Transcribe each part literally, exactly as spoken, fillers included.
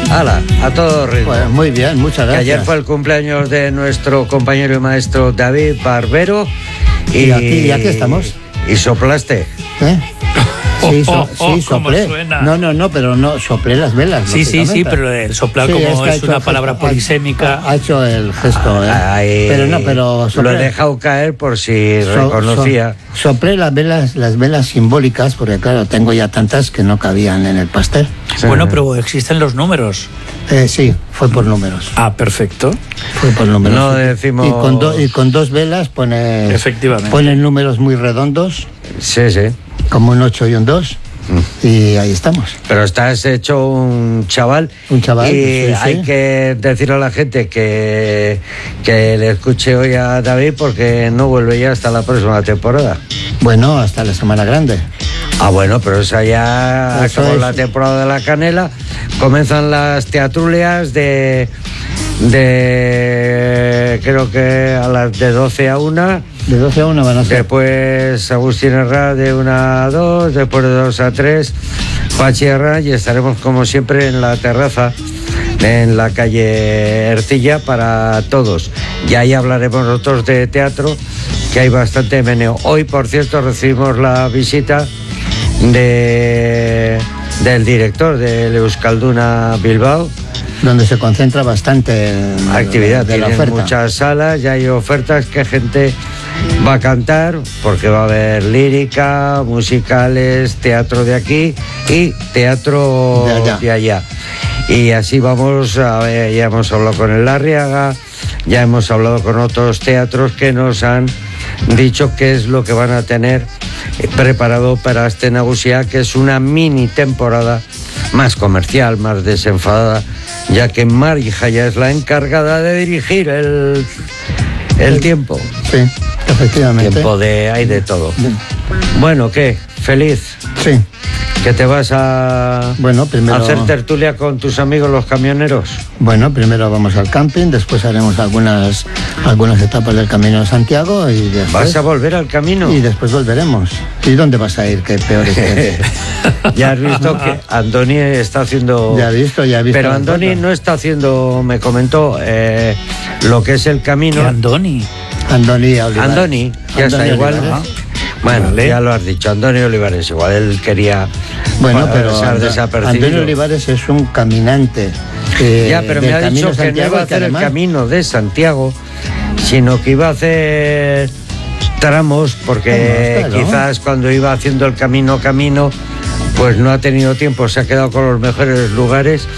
Hala, a todo ritmo. Pues muy bien, muchas gracias. Que ayer fue el cumpleaños de nuestro compañero y maestro David Barbero. Y, y, aquí, y aquí estamos. Y soplaste. ¿Eh? Sí, so, oh, oh, sí, soplé. No, no, no, pero no, soplé las velas. Sí, sí, sí, pero el soplar, sí, como es, es una palabra gesto, polisémica. Ha, ha hecho el gesto, ¿eh? Ay, pero no, pero soplé. Lo he dejado caer por si so, reconocía. So, soplé las velas, las velas simbólicas, porque claro, tengo ya tantas que no cabían en el pastel. Sí. Bueno, pero existen los números. Eh, sí, fue por números. Ah, perfecto. Fue por números. No decimos... Y con, do, y con dos velas pone... Efectivamente. Ponen números muy redondos. Sí, sí. Como un ocho y un dos. Mm. Y ahí estamos. Pero estás hecho un chaval. Un chaval. Y sí, hay sí. que decirle a la gente que, que le escuche hoy a David porque no vuelve ya hasta la próxima temporada. Bueno, hasta la Semana Grande. Ah, bueno, pero esa ya Eso acabó es. La temporada de la Canela. Comienzan las teatrulias de, de creo que a las de doce a una. De doce a una van a ser. Después Agustín Herrá de una a dos, después de dos a tres, Pachi Herrá, y estaremos como siempre en la terraza, en la calle Ercilla para todos. Y ahí hablaremos nosotros de teatro, que hay bastante meneo. Hoy, por cierto, recibimos la visita de del director del Euskalduna Bilbao, donde se concentra bastante actividad, de la tienen oferta. Muchas salas, ya hay ofertas que gente va a cantar, porque va a haber lírica, musicales, teatro de aquí y teatro de allá. de allá. Y así vamos, a ver, ya hemos hablado con el Larriaga, ya hemos hablado con otros teatros que nos han dicho qué es lo que van a tener preparado para este Nagusia, que es una mini temporada más comercial, más desenfadada, ya que Marija ya es la encargada de dirigir el, el sí. tiempo. Sí, efectivamente. Tiempo de hay de todo. Bien. Bueno, ¿qué? ¿Feliz? Sí. ¿Que te vas a bueno, primero... hacer tertulia con tus amigos los camioneros? Bueno, primero vamos al camping, después haremos algunas algunas etapas del Camino de Santiago y después... ¿Vas a volver al camino? Y después volveremos. ¿Y dónde vas a ir? Que peor es que... Ya has visto que Andoni está haciendo... Ya he visto, ya he visto. Pero Andoni no está haciendo, me comentó, eh, lo que es el camino... ¿Qué Andoni? Andoni Olivares. Andoni, ya Andoni está igual. Olivares. Bueno, vale. Ya lo has dicho, Antonio Olivares, igual él quería bueno, pero Antonio Olivares es un caminante. Eh, ya, pero me ha dicho que no iba a hacer además... el camino de Santiago, sino que iba a hacer tramos, porque no, claro. Quizás cuando iba haciendo el camino camino, pues no ha tenido tiempo, se ha quedado con los mejores lugares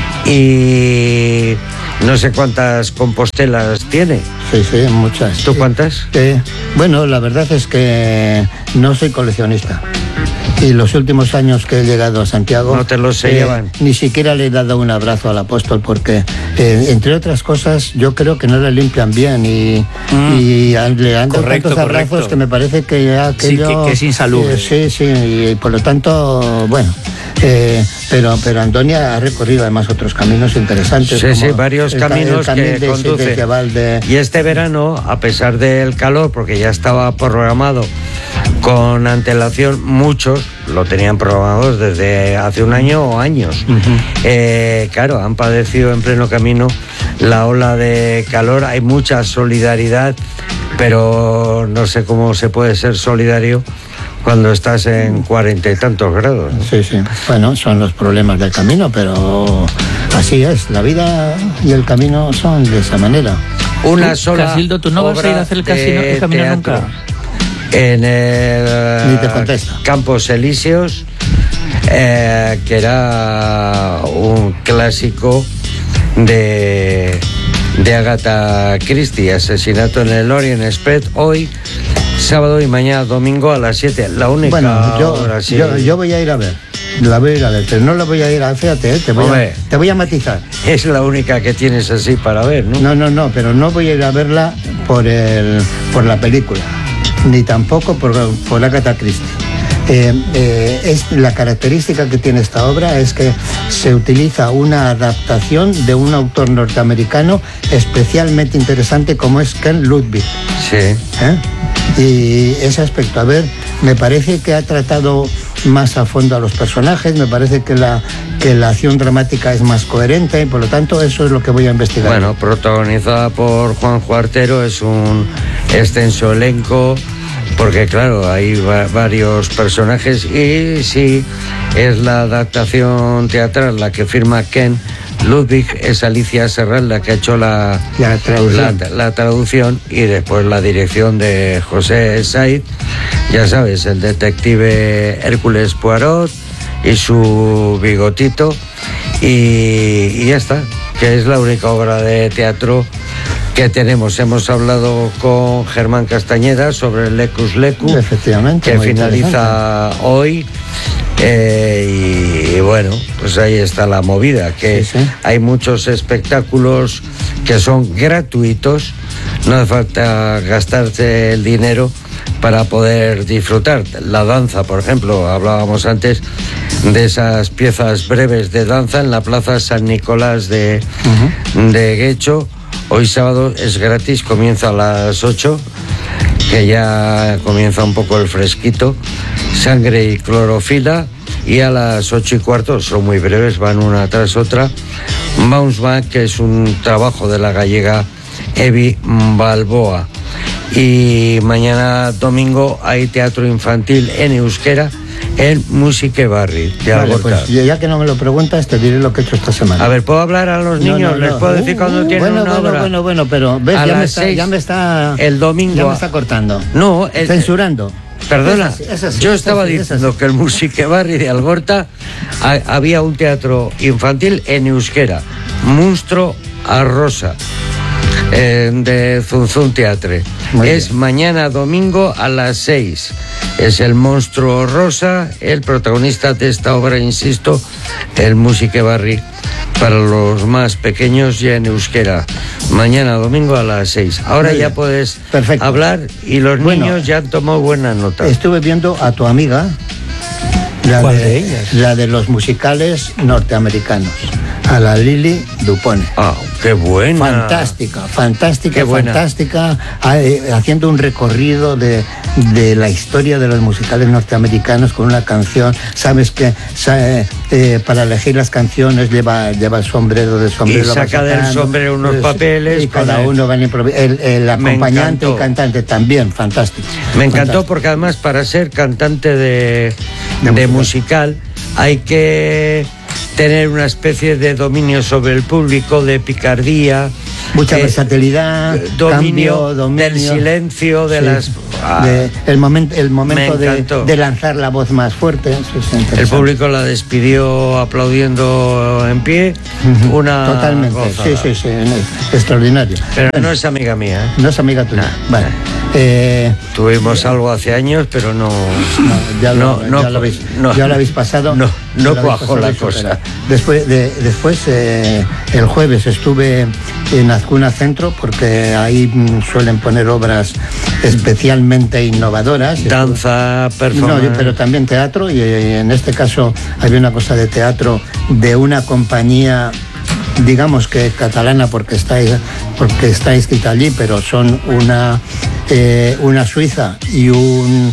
y no sé cuántas compostelas tiene. Sí, sí, muchas. ¿Tú cuántas? Eh, bueno, la verdad es que no soy coleccionista. Y los últimos años que he llegado a Santiago... No te los se eh, llevan. Ni siquiera le he dado un abrazo al apóstol porque, eh, entre otras cosas, yo creo que no le limpian bien y, mm. y le han dado correcto, tantos abrazos correcto. que me parece que ya aquello... Sí, que, que es insalubre. Eh, sí, sí, y por lo tanto, bueno... Eh, pero pero Antonia ha recorrido además otros caminos interesantes. Sí, como sí, varios el, caminos el que de, conduce. De de... Y este verano, a pesar del calor, porque ya estaba programado con antelación, muchos lo tenían programados desde hace un año o años. Uh-huh. Eh, claro, han padecido en pleno camino la ola de calor, hay mucha solidaridad, pero no sé cómo se puede ser solidario cuando estás en cuarenta y tantos grados. Sí, sí. Bueno, son los problemas del camino, pero así es. La vida y el camino son de esa manera. Una ¿Tú, sola Casildo, ¿tú no vas a ir a hacer el, casino, el camino teatro. nunca? En el Ni te contesta. Campos Elíseos, eh, que era un clásico de, de Agatha Christie, Asesinato en el Orient Express, hoy... sábado y mañana domingo a las siete. La única bueno, yo, hora, sí. yo, yo voy a ir a ver. La voy a ir a ver, pero no la voy a ir a ver, fíjate, ¿eh? te, voy a, te voy a matizar. Es la única que tienes así para ver, ¿no? No, no, no, pero no voy a ir a verla por el por la película, ni tampoco por, por Agatha Christie. Eh, eh, es, la característica que tiene esta obra es que se utiliza una adaptación de un autor norteamericano especialmente interesante como es Ken Ludwig. Sí. ¿Eh? Y ese aspecto, a ver, me parece que ha tratado más a fondo a los personajes, me parece que la, que la acción dramática es más coherente y por lo tanto eso es lo que voy a investigar. Bueno, protagonizada por Juanjo Artero, es un extenso elenco, porque claro, hay va- varios personajes y sí, es la adaptación teatral la que firma Ken Ludwig, es Alicia Serral la que ha hecho la, La traducción. la, la traducción y después la dirección de José Said, ya sabes, el detective Hércules Poirot y su bigotito y, y ya está, que es la única obra de teatro que tenemos. Hemos hablado con Germán Castañeda sobre el Lecus Lecu, Efectivamente, que muy finaliza hoy. Eh, y, y bueno, pues ahí está la movida, que Sí, sí. hay muchos espectáculos que son gratuitos, no hace falta gastarse el dinero para poder disfrutar. La danza, por ejemplo, hablábamos antes de esas piezas breves de danza en la Plaza San Nicolás de, uh-huh. de Guecho. Hoy sábado es gratis, comienza a las ocho, que ya comienza un poco el fresquito. Sangre y clorofila, y a las ocho y cuarto, son muy breves, van una tras otra. Bounce Back, que es un trabajo de la gallega Evi Balboa. Y mañana domingo hay teatro infantil en euskera en Musique Barri de Vale, Algorta. pues ya que no me lo preguntas, te diré lo que he hecho esta semana. A ver, ¿puedo hablar a los niños? No, no, ¿Les no. puedo decir Uh, cuando uh, tienen bueno, una bueno, obra? Bueno, bueno, pero ves, A ya, me las está, seis, ya me está... el domingo. Ya me está cortando. No, el, Censurando. Perdona, Es así, es así, yo es estaba así, es diciendo así. que el Musique Barri de Algorta ha, había un teatro infantil en euskera, Monstruo a Rosa, eh, de Zunzun Teatre. Muy es bien. mañana domingo a las seis. Es el Monstruo Rosa, el protagonista de esta obra, insisto, el Musique Barri para los más pequeños ya en euskera. Mañana domingo a las seis. Ahora Muy ya bien. puedes Perfecto. hablar y los Bueno, niños ya han tomado buena nota. Estuve viendo a tu amiga, la ¿Cuál de, de ellas? la de los musicales norteamericanos, a la Lili Dupone. Ah, qué buena. Fantástica, fantástica, Qué buena. fantástica, ha- eh, haciendo un recorrido de, de la historia de los musicales norteamericanos con una canción. Sabes que sa- eh, eh, para elegir las canciones lleva, lleva el sombrero del sombrero. Y lo va saca del sacando. sombrero unos Eh, papeles Y cada con el- uno va improvisando. El, el Me acompañante y encantó. cantante también, fantástico. Me encantó Fantástico. porque además para ser cantante de, De de musical. musical hay que tener una especie de dominio sobre el público, de picardía, Mucha eh, versatilidad, dominio, cambio, dominio del silencio, de Sí, las... Ah, de- el momento, el momento Me de, encantó. de lanzar la voz más fuerte. Eso es el interesante. público la despidió aplaudiendo en pie. Ujú. Una Totalmente, gozada. sí, sí, sí, es extraordinario. Pero no es amiga mía, ¿eh? No es amiga tuya. No. Vale. Eh, Tuvimos algo hace años, pero no... no, ya, lo, No, no, ya, lo habéis, no. ya lo habéis pasado. No, Ya no lo habéis cuajó pasado la y cosa. superado. Después, de, después eh, el jueves estuve en Azcuna Centro porque ahí mm, suelen poner obras especialmente innovadoras. Danza, No, performance... yo- pero también teatro y, eh, en este caso había una cosa de teatro de una compañía, digamos que catalana porque está, porque está inscrita allí, pero son una, eh, una suiza y un,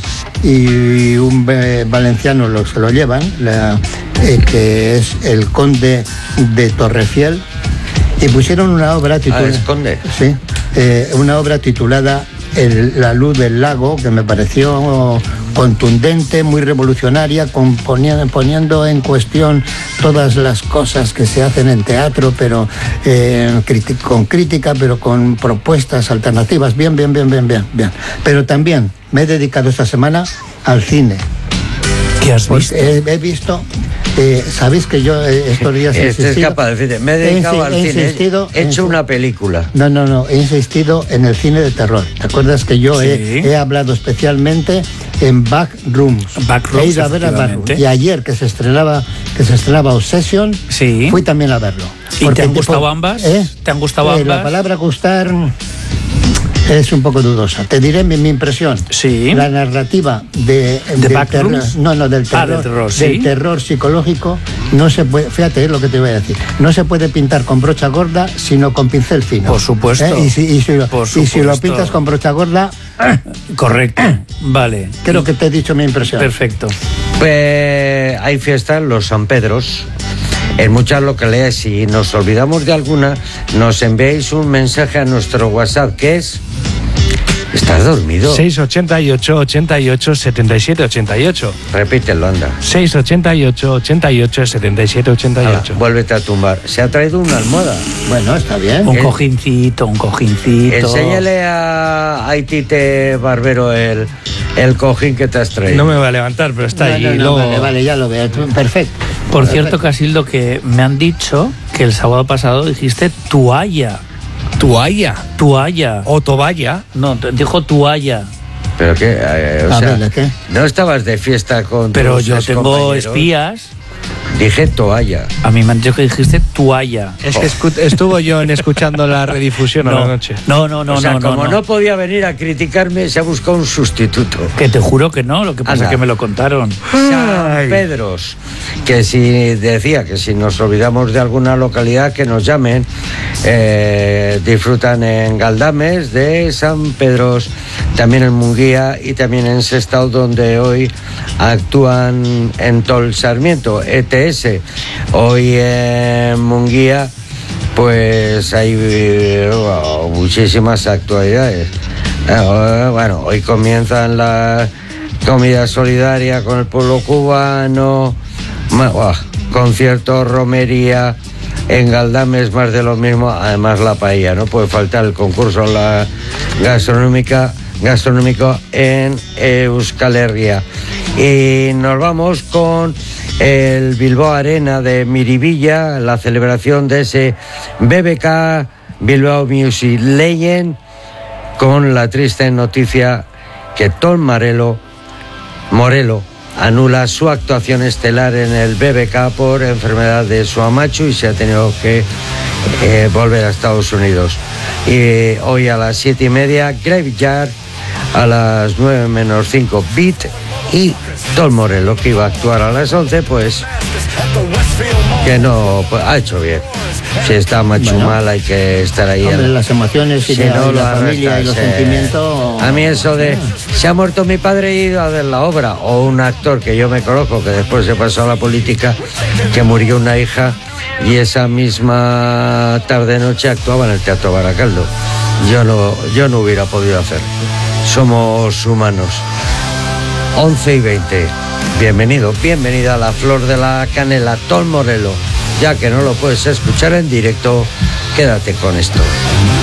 y un eh, valenciano los que lo llevan, la- eh, que es el conde de Torrefiel, y pusieron una obra Ah, titulada... es conde. Sí, eh, una obra titulada El- La luz del lago, que me pareció contundente, muy revolucionaria, con, poniendo, poniendo en cuestión todas las cosas que se hacen en teatro, pero eh, criti- con crítica, pero con propuestas alternativas. Bien, bien, bien, bien, bien, bien. Pero también me he dedicado esta semana al cine. ¿Qué has Porque visto? he, he visto, eh, sabéis que yo eh, estos días he Este es insistido- capaz de decir, me he he dedicado insi- al he cine, insistido- he hecho he- una película. No, no, no, he insistido en el cine de terror. ¿Te acuerdas que yo Sí. he, he hablado especialmente en Backrooms? Backrooms, He ido a ver a efectivamente. Backrooms. Y ayer que se estrenaba, que se estrenaba Obsession, Sí. fui también a verlo. ¿Y te Porque han tipo- gustado ambas? ¿Eh? ¿Te han gustado Eh, ambas? La palabra gustar es un poco dudosa. Te diré mi, mi impresión. Sí. La narrativa de, ¿De del Backrooms? terror- no, no, del Ah, terror, del terror, sí. del terror psicológico no se puede, fíjate es lo que te voy a decir, no se puede pintar con brocha gorda sino con pincel fino. Por supuesto. ¿Eh? Y, si, y si lo, Por y si lo supuesto. pintas con brocha gorda Correcto, vale. Creo que te he dicho mi impresión. Perfecto. Pues hay fiestas, los San Pedros, en muchas localidades. Si nos olvidamos de alguna, nos enviáis un mensaje a nuestro WhatsApp, que es... ¿Estás dormido? seis ochenta y ocho, ochenta y ocho, setenta y siete, ochenta y ocho. Repítelo, anda. seis ochenta y ocho, ochenta y ocho, setenta y siete, ochenta y ocho. Hala, vuélvete a tumbar. Se ha traído una almohada. Bueno, está bien. Un Eh, cojincito, un cojincito. Enséñale a Aitite Barbero el, el cojín que te has traído. No me va a levantar, pero está No, allí. no, no, luego... Vale, vale, ya lo veo. Perfecto. Por cierto, Casildo, que me han dicho que el sábado pasado dijiste toalla. Toalla. Toalla. O toalla. No, te- dijo toalla. ¿Pero qué? Eh, o A sea, ver, ¿de qué? ¿no estabas de fiesta con Pero tus yo tengo compañeros? espías. Dije toalla. A mí me han dicho que dijiste toalla. Es que escu- estuvo yo en escuchando la redifusión a la No, noche. no, no, no, o sea, no, no, como no, no. podía venir a criticarme, se ha buscado un sustituto. Que te juro que no, lo que pasa Anda. es que me lo contaron. San Pedros, que si decía que si nos olvidamos de alguna localidad que nos llamen, eh, disfrutan en Galdames de San Pedros, también en Munguía y también en Sestao, donde hoy actúan en Tol Sarmiento, E T S. Hoy en Munguía pues hay eh, muchísimas actualidades. Eh, bueno, hoy comienzan la comida solidaria con el pueblo cubano, ma- buah, concierto, romería, en Galdames más de lo mismo, además la paella, no puede faltar el concurso la gastronómica gastronómico en Euskal Herria. Y nos vamos con el Bilbao Arena de Miribilla, la celebración de ese B B K Bilbao Music Legend, con la triste noticia que Tom Morello, Morello anula su actuación estelar en el B B K por enfermedad de su amacho y se ha tenido que eh, volver a Estados Unidos. Y hoy a las siete y media, Graveyard, a las nueve menos cinco, Beat, y Tom Morello, que iba a actuar a las once, pues que no, pues, ha hecho bien. Si está macho Bueno. mal, hay que estar ahí. Hombre, las emociones y Si la, no y lo la familia y los arrastras, eh. sentimientos... A mí eso de se ha muerto mi padre y he ido a ver la obra, o un actor que yo me conozco que después se pasó a la política, que murió una hija y esa misma tarde noche actuaba en el Teatro Baracaldo. Yo no, yo no hubiera podido hacer. Somos humanos. once y veinte. Bienvenido, bienvenida a la Flor de la Canela, Tom Morello. Ya que no lo puedes escuchar en directo, quédate con esto.